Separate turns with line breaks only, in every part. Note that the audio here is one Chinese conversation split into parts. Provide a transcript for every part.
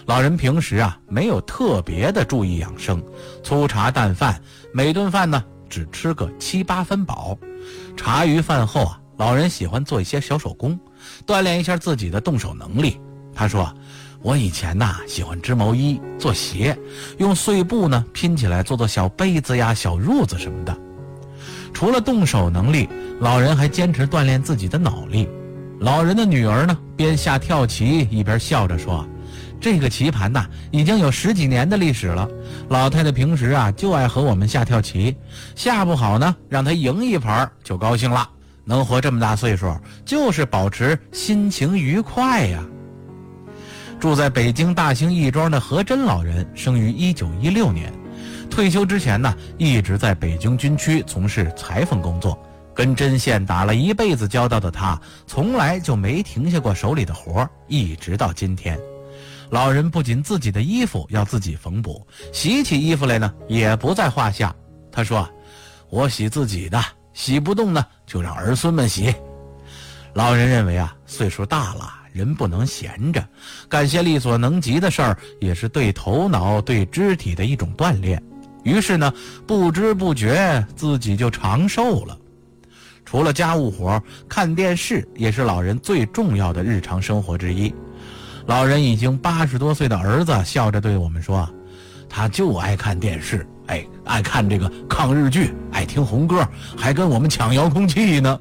老人平时啊没有特别的注意养生，粗茶淡饭，每顿饭呢只吃个7、8分饱。茶余饭后啊，老人喜欢做一些小手工，锻炼一下自己的动手能力。他说，我以前喜欢织毛衣、做鞋，用碎布呢拼起来做小被子呀、小褥子什么的。除了动手能力，老人还坚持锻炼自己的脑力。老人的女儿呢边下跳棋一边笑着说，这个棋盘已经有10几年的历史了，老太太平时就爱和我们下跳棋，下不好呢让她赢一盘就高兴了，能活这么大岁数就是保持心情愉快呀。住在北京大兴义庄的何真老人生于1916年，退休之前一直在北京军区从事裁缝工作，跟针线打了一辈子交道的他，从来就没停下过手里的活，一直到今天。老人不仅自己的衣服要自己缝补，洗起衣服来呢也不在话下。他说，我洗自己的，洗不动呢就让儿孙们洗。老人认为岁数大了，人不能闲着，干些力所能及的事儿也是对头脑对肢体的一种锻炼。于是呢不知不觉自己就长寿了。除了家务活，看电视也是老人最重要的日常生活之一。老人已经80多岁的儿子笑着对我们说，他就爱看电视，爱看这个抗日剧，爱听红歌，还跟我们抢遥控器呢。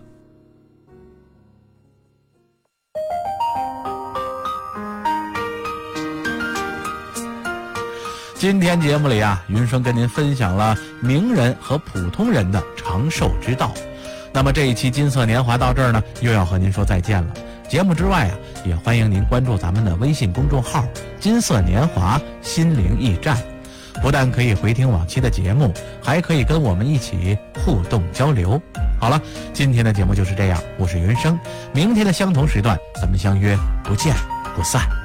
今天节目里云生跟您分享了名人和普通人的长寿之道。那么这一期金色年华到这儿呢，又要和您说再见了。节目之外也欢迎您关注咱们的微信公众号金色年华心灵驿站，不但可以回听往期的节目，还可以跟我们一起互动交流。好了，今天的节目就是这样，我是云生，明天的相同时段咱们相约不见不散。